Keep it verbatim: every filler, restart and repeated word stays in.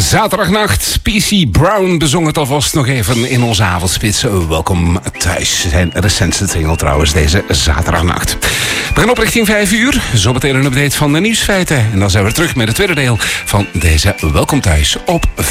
Zaterdagnacht, P C Brown bezong het alvast nog even in onze avondspits. Welkom thuis. Zijn recentste single trouwens deze zaterdagnacht. We gaan op richting vijf uur. Zometeen een update van de nieuwsfeiten. En dan zijn we terug met het tweede deel van deze Welkom thuis op